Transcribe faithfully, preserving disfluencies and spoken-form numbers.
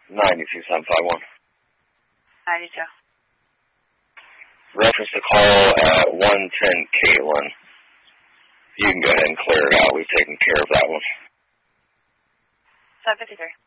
ninety-two seven five one. ninety-two. Reference the call at one ten Caitlin. You can go ahead and clear it out. We've taken care of that one. seven fifty-three.